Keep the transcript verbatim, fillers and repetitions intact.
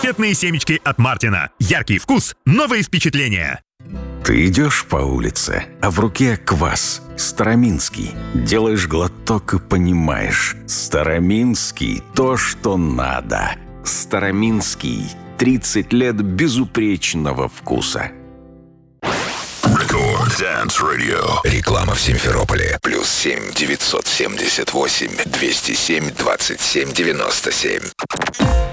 Конфетные семечки от Мартина. Яркий вкус, новые впечатления. Ты идешь по улице, а в руке квас. Староминский. Делаешь глоток и понимаешь. Староминский – то, что надо. Староминский. тридцать лет безупречного вкуса. Рекорд Dance Radio. Реклама в Симферополе. Плюс семь девятьсот семьдесят восемь двести семь двадцать семь девяносто семь.